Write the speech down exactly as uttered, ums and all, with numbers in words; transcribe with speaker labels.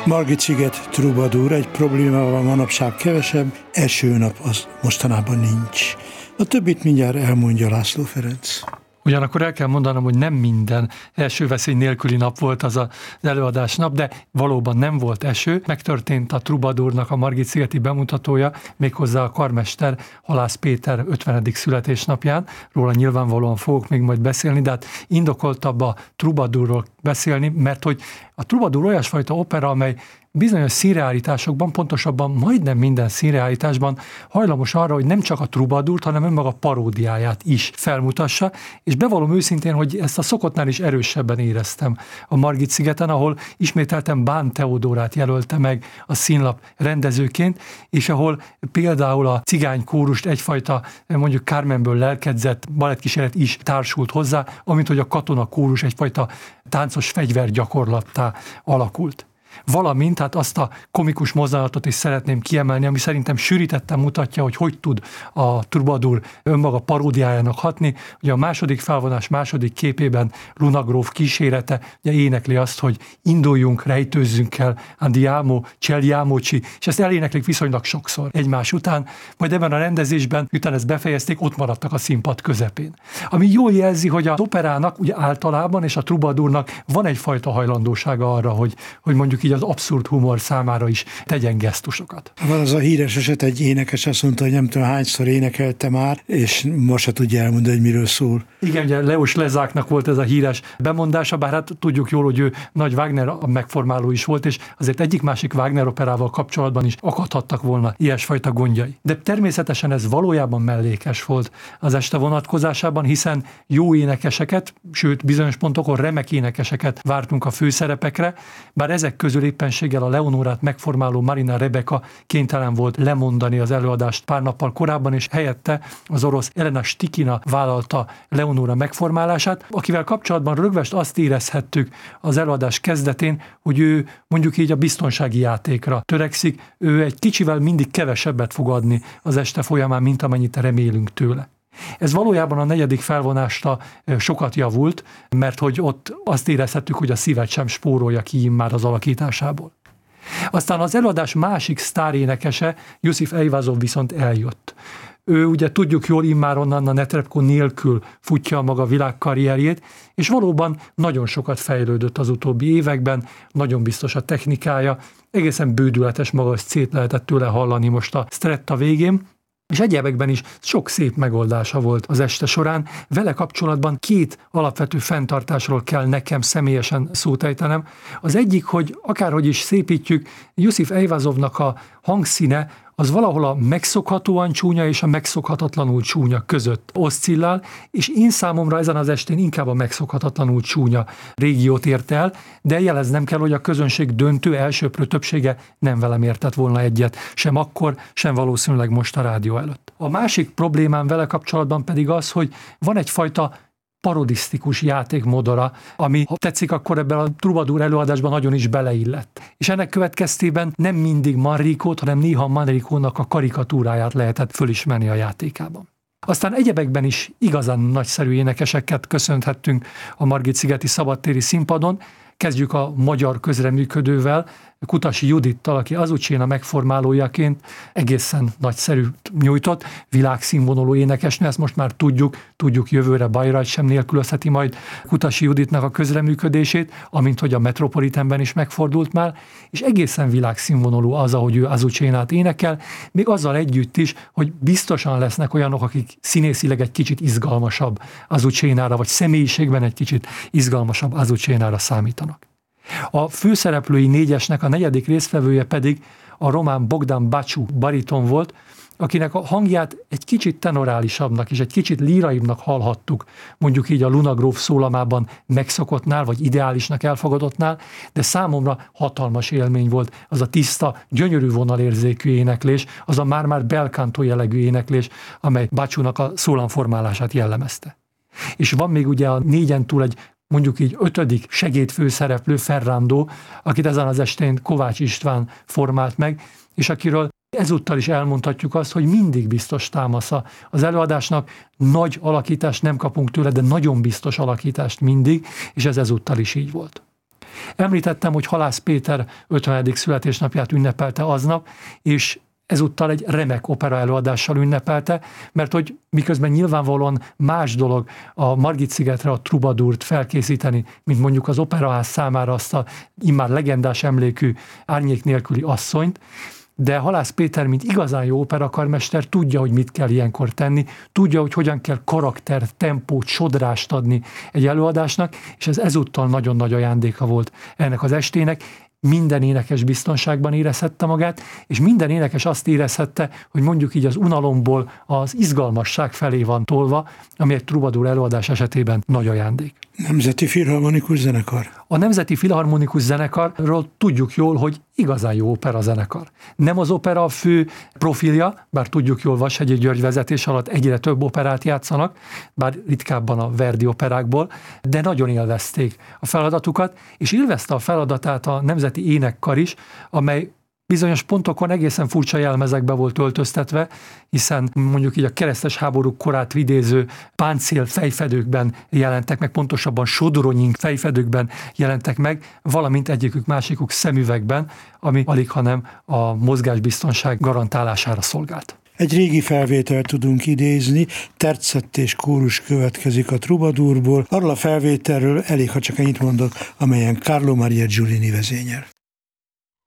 Speaker 1: Margit-sziget Troubadour, egy problémával manapság kevesebb, esőnap az mostanában nincs. A többit mindjárt elmondja László Ferenc.
Speaker 2: Ugyanakkor el kell mondanom, hogy nem minden esőveszély nélküli nap volt az az előadás nap, de valóban nem volt eső. Megtörtént a Troubadournak a Margit-szigeti bemutatója, méghozzá a karmester Halász Péter ötvenedik születésnapján. Róla nyilvánvalóan fogok még majd beszélni, de hát indokoltabb a Troubadourról beszélni, mert hogy a Troubadour olyasfajta opera, amely bizonyos színreállításokban, pontosabban majdnem minden színreállításban hajlamos arra, hogy nem csak a Troubadourt, hanem önmaga paródiáját is felmutassa, és bevallom őszintén, hogy ezt a szokottnál is erősebben éreztem a Margit-szigeten, ahol ismételten Bán Teodórát jelölte meg a színlap rendezőként, és ahol például a cigány kórust egyfajta, mondjuk Carmenből lelkedzett balettkíséret is társult hozzá, amint hogy a katona kórus egyfajta táncos fegyvergyakorlattá alakult. Valamint, hát azt a komikus mozdulatot is szeretném kiemelni, ami szerintem sűrítetten mutatja, hogy hogy tud a Troubadour önmaga paródiájának hatni. Ugye a második felvonás második képében Luna gróf kísérete, ugye énekli azt, hogy induljunk, rejtőzzünk el, andiamo, celiamoci, és ezt eléneklik viszonylag sokszor egymás után, majd ebben a rendezésben, miután ezt befejezték, ott maradtak a színpad közepén. Ami jól jelzi, hogy az operának ugye általában és a Troubadournak van egyfajta hajlandósága arra, hogy, hogy mondjuk így az abszurd humor számára is tegyen gesztusokat.
Speaker 1: Van az a híres eset, egy énekes azt mondta, hogy nem tudom hányszor énekelte már, és most se tudja elmondani, hogy miről szól.
Speaker 2: Igen, ugye Leos Lezáknak volt ez a híres bemondása, bár hát tudjuk jól, hogy ő nagy Wagner megformáló is volt, és azért egyik-másik Wagner operával kapcsolatban is akadhattak volna ilyesfajta gondjai. De természetesen ez valójában mellékes volt az este vonatkozásában, hiszen jó énekeseket, sőt bizonyos pontokon remek énekeseket vártunk a főszerepekre, bár ezek közül éppenséggel a Leonórát megformáló Marina Rebeka kénytelen volt lemondani az előadást pár nappal korábban, és helyette az orosz Elena Stikina vállalta Leonóra megformálását, akivel kapcsolatban rögvest azt érezhettük az előadás kezdetén, hogy ő mondjuk így a biztonsági játékra törekszik, ő egy kicsivel mindig kevesebbet fog adni az este folyamán, mint amennyit remélünk tőle. Ez valójában a negyedik felvonásra sokat javult, mert hogy ott azt érezhettük, hogy a szívet sem spórolja ki immár az alakításából. Aztán az előadás másik sztárénekese, Jusif Eyvazov viszont eljött. Ő ugye tudjuk jól immáron Anna Netrebko nélkül futja a maga világkarrierjét, és valóban nagyon sokat fejlődött az utóbbi években, nagyon biztos a technikája, egészen bődületes magas cét lehetett tőle hallani most a Stretta végén, és egyebekben is sok szép megoldása volt az este során. Vele kapcsolatban két alapvető fenntartásról kell nekem személyesen szót ejtenem. Az egyik, hogy akárhogy is szépítjük, Jusif Eyvazovnak a hangszíne az valahol a megszokhatóan csúnya és a megszokhatatlanul csúnya között oszcillál, és én számomra ezen az estén inkább a megszokhatatlanul csúnya régiót ért el, de jeleznem kell, hogy a közönség döntő elsőprő többsége nem velem értett volna egyet, sem akkor, sem valószínűleg most a rádió előtt. A másik problémám vele kapcsolatban pedig az, hogy van egyfajta parodisztikus játékmodora, ami, ha tetszik, akkor ebben a Troubadour előadásban nagyon is beleillett. És ennek következtében nem mindig Manricót, hanem néha Manricónak a karikatúráját lehetett fölismerni a játékában. Aztán egyebekben is igazán nagyszerű énekeseket köszönhettünk a Margit-szigeti szabadtéri színpadon. Kezdjük a magyar közreműködővel, Kutasi Judittal, aki Azucena megformálójaként egészen nagyszerű nyújtott, világszínvonalú énekesnő, ezt most már tudjuk, tudjuk jövőre Bayreuth sem nélkülözheti majd Kutasi Juditnak a közreműködését, amint hogy a Metropolitanben is megfordult már, és egészen világszínvonalú az, ahogy ő Azucenát énekel, még azzal együtt is, hogy biztosan lesznek olyanok, akik színészileg egy kicsit izgalmasabb Azucenára, vagy személyiségben egy kicsit izgalmasabb Azucenára számítanak. A főszereplői négyesnek a negyedik résztvevője pedig a román Bogdan Bacsú bariton volt, akinek a hangját egy kicsit tenorálisabbnak és egy kicsit líraibbnak hallhattuk, mondjuk így a Luna gróf szólamában megszokottnál, vagy ideálisnak elfogadottnál, de számomra hatalmas élmény volt az a tiszta, gyönyörű vonalérzékű éneklés, az a már-már belcanto jellegű éneklés, amely Bacsúnak a szólamformálását jellemezte. És van még ugye a négyen túl egy mondjuk így ötödik segédfőszereplő, Ferrando, akit ezen az estén Kovács István formált meg, és akiről ezúttal is elmondhatjuk azt, hogy mindig biztos támasza az előadásnak, nagy alakítást nem kapunk tőle, de nagyon biztos alakítást mindig, és ez ezúttal is így volt. Említettem, hogy Halász Péter ötvenedik születésnapját ünnepelte aznap, és ezúttal egy remek opera előadással ünnepelte, mert hogy miközben nyilvánvalóan más dolog a Margit-szigetre a Trubadúrt felkészíteni, mint mondjuk az operaház számára azt a immár legendás emlékű Árnyék nélküli asszonyt, de Halász Péter, mint igazán jó operakarmester tudja, hogy mit kell ilyenkor tenni, tudja, hogy hogyan kell karaktert, tempót, sodrást adni egy előadásnak, és ez ezúttal nagyon nagy ajándéka volt ennek az estének. Minden énekes biztonságban érezhette magát, és minden énekes azt érezhette, hogy mondjuk így az unalomból az izgalmasság felé van tolva, ami egy Troubadour előadás esetében nagy ajándék.
Speaker 1: Nemzeti Filharmonikus Zenekar.
Speaker 2: A Nemzeti Filharmonikus Zenekarról tudjuk jól, hogy igazán jó opera zenekar. Nem az opera a fő profilja, bár tudjuk jól, Vashegyi György vezetés alatt egyre több operát játszanak, bár ritkábban a Verdi operákból, de nagyon élvezték a feladatukat, és élvezte a feladatát a Nemzeti Énekkar is, amely bizonyos pontokon egészen furcsa jelmezekbe volt öltöztetve, hiszen mondjuk így a keresztes háborúk korát idéző páncél fejfedőkben jelentek meg, pontosabban sodronyink fejfedőkben jelentek meg, valamint egyikük másikuk szemüvegben, ami alighanem a mozgásbiztonság garantálására szolgált.
Speaker 1: Egy régi felvételt tudunk idézni, tercett és kórus következik a Troubadourból. Arról a felvételről elég, ha csak ennyit mondok, amelyen Carlo Maria Giulini vezényel.